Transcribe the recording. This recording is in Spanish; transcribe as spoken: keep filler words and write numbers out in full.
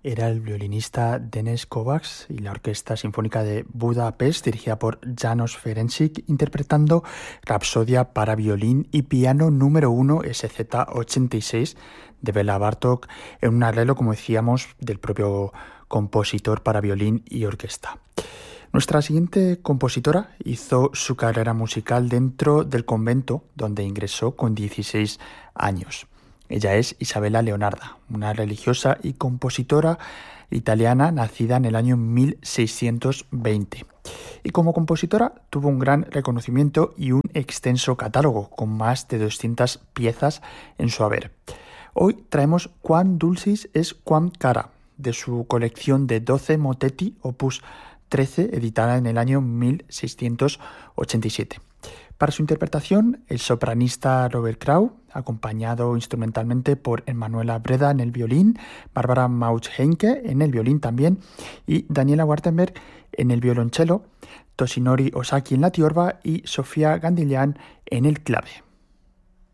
era el violinista Denis Kovács y la Orquesta Sinfónica de Budapest, dirigida por János Ferencsik, interpretando Rapsodia para violín y piano número uno S Z ochenta y seis de Béla Bartók, en un arreglo, como decíamos, del propio compositor para violín y orquesta. Nuestra siguiente compositora hizo su carrera musical dentro del convento, donde ingresó con dieciséis años. Ella es Isabella Leonarda, una religiosa y compositora italiana nacida en el año mil seiscientos veinte. Y como compositora tuvo un gran reconocimiento y un extenso catálogo, con más de doscientas piezas en su haber. Hoy traemos Quam Dulcis es quam cara, de su colección de doce motetti, opus trece, editada en el año mil seiscientos ochenta y siete. Para su interpretación, el sopranista Robert Krau, acompañado instrumentalmente por Emanuela Breda en el violín, Barbara Mauch-Heinke en el violín también, y Daniela Wartenberg en el violonchelo, Toshinori Osaki en la tiorba y Sofía Gandiglian en el clave.